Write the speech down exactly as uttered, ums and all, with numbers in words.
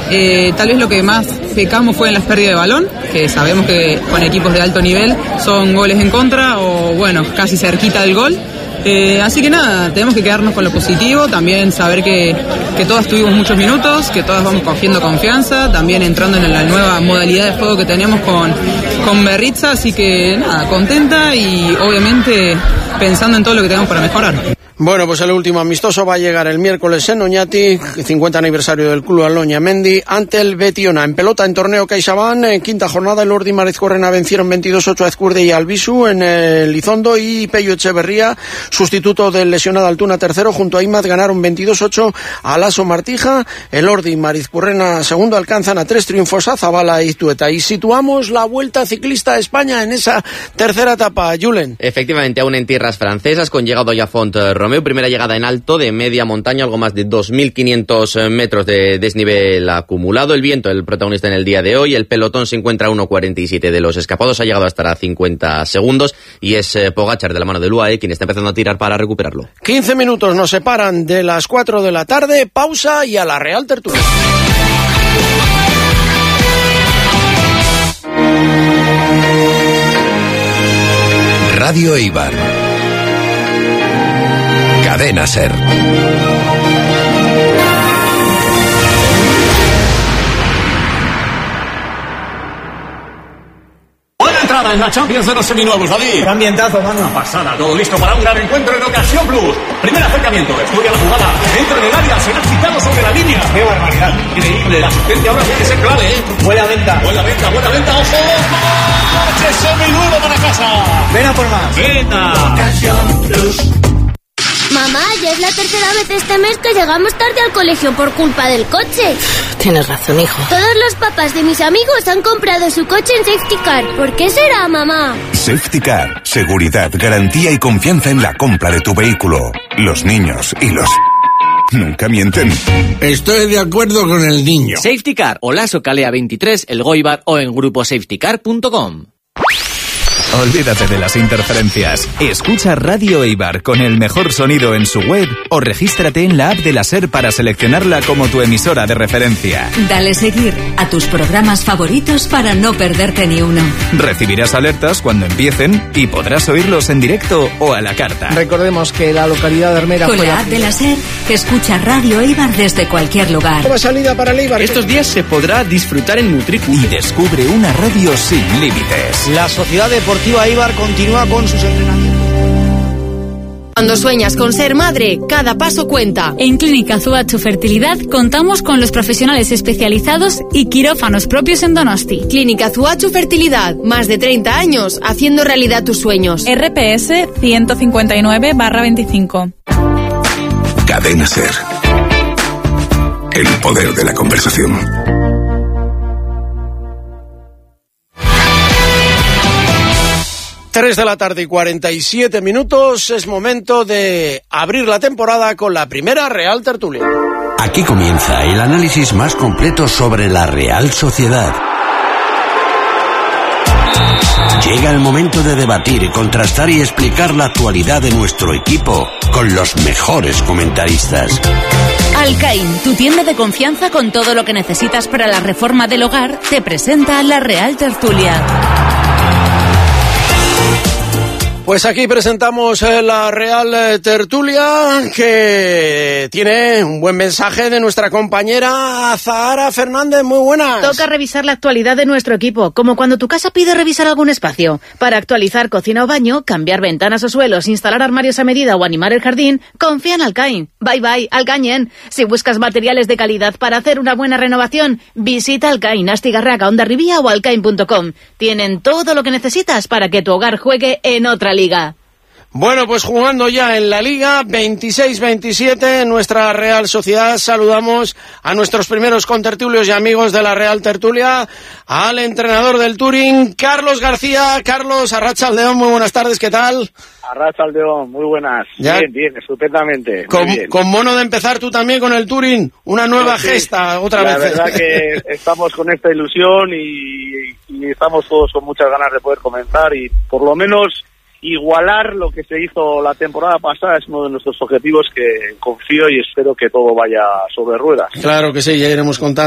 Eh, tal vez lo que más pecamos fue en las pérdidas de balón, que sabemos que con equipos de alto nivel son goles en contra o bueno, casi cerquita del gol. Eh, así que nada, tenemos que quedarnos con lo positivo, también saber que, que todas tuvimos muchos minutos, que todas vamos cogiendo confianza, también entrando en la nueva modalidad de juego que tenemos con, con Berritza, así que nada, contenta y obviamente pensando en todo lo que tenemos para mejorar. Bueno, pues el último amistoso va a llegar el miércoles en Oñati, cincuenta aniversario del Club Aloña Mendi, ante el Betiona. En pelota, en torneo CaixaBank, en quinta jornada, el Ordi Marizcorrena vencieron veintidós ocho a Ezcurde y Albisu en el Lizondo, y Pello Echeverría, sustituto del lesionado Altuna tercero, junto a Imaz ganaron veintidós ocho a Lasso Martija. El Ordi Marizcorrena segundo alcanzan a tres triunfos a Zabala y Tueta. Y situamos la Vuelta Ciclista a España en esa tercera etapa, Julen. Efectivamente, aún en tierras francesas, con llegado ya Font Romeu, primera llegada en alto de media montaña, algo más de dos mil quinientos metros de desnivel acumulado. El viento, el protagonista en el día de hoy. El pelotón se encuentra a uno cuarenta y siete de los escapados, ha llegado a estar a cincuenta segundos y es eh, Pogačar de la mano de U A E quien está empezando a tirar para recuperarlo. quince minutos nos separan de las cuatro de la tarde, pausa y a la Real Tertulia. Radio Eibar. Cadena Ser. Buena entrada en la Champions de los seminuevos, David. Qué ambientazo, mano. Una pasada, todo listo para un gran encuentro en Ocasión Plus. Primer acercamiento, estudia la jugada, entra en el área, será quitado sobre la línea. Qué barbaridad. Increíble, la asistencia ahora puede ser clave, ¿eh? Buena venta. Buena venta, buena venta, ojo. ¡Coche seminuevo para casa! Ven a por más. ¡Venta! Ocasión Plus. Mamá, ya es la tercera vez este mes que llegamos tarde al colegio por culpa del coche. Tienes razón, hijo. Todos los papás de mis amigos han comprado su coche en Safety Car. ¿Por qué será, mamá? Safety Car. Seguridad, garantía y confianza en la compra de tu vehículo. Los niños y los... nunca mienten. Estoy de acuerdo con el niño. Safety Car o Lasso Calea veintitrés, el Goibar o en grupo safety car punto com. Olvídate de las interferencias. Escucha Radio Eibar con el mejor sonido en su web o regístrate en la app de la SER para seleccionarla como tu emisora de referencia. Dale seguir a tus programas favoritos para no perderte ni uno. Recibirás alertas cuando empiecen y podrás oírlos en directo o a la carta. Recordemos que la localidad de Hermera... Con la app de la SER, escucha Radio Eibar desde cualquier lugar. Toma salida para el Eibar. Estos días se podrá disfrutar en Mutriku. Y descubre una radio sin límites. La Sociedad Deportiva Eibar continúa con sus entrenamientos. Cuando sueñas con ser madre, cada paso cuenta. En Clínica Zuachu Fertilidad contamos con los profesionales especializados y quirófanos propios en Donosti. Clínica Zuachu Fertilidad, más de treinta años haciendo realidad tus sueños. R P S ciento cincuenta y nueve barra veinticinco. Cadena Ser. El poder de la conversación. tres de la tarde y cuarenta y siete minutos, es momento de abrir la temporada con la primera Real Tertulia. Aquí comienza el análisis más completo sobre la Real Sociedad. Llega el momento de debatir, contrastar y explicar la actualidad de nuestro equipo con los mejores comentaristas. Alcaín, tu tienda de confianza con todo lo que necesitas para la reforma del hogar, te presenta la Real Tertulia. Pues aquí presentamos la Real Tertulia, que tiene un buen mensaje de nuestra compañera Zahara Fernández. Muy buenas. Toca revisar la actualidad de nuestro equipo, como cuando tu casa pide revisar algún espacio. Para actualizar cocina o baño, cambiar ventanas o suelos, instalar armarios a medida o animar el jardín, confía en Alcaín. Bye bye, Alcañen. Si buscas materiales de calidad para hacer una buena renovación, visita Alcaín, Astigarraga, Hondarribía o alcaín punto com. Tienen todo lo que necesitas para que tu hogar juegue en otra liga. Bueno, pues jugando ya en la Liga veintiséis veintisiete, en nuestra Real Sociedad, saludamos a nuestros primeros contertulios y amigos de la Real Tertulia, al entrenador del Turín, Carlos García. Carlos, Arratsaldeon, muy buenas tardes, ¿qué tal? Arratsaldeon, muy buenas. ¿Ya? Bien, bien, estupendamente. Con, bien. con mono de empezar tú también con el Turín, una nueva sí, gesta, otra la vez. La verdad que estamos con esta ilusión y, y estamos todos con muchas ganas de poder comenzar y por lo menos igualar lo que se hizo la temporada pasada. Es uno de nuestros objetivos que confío y espero que todo vaya sobre ruedas. Claro que sí, ya iremos contando.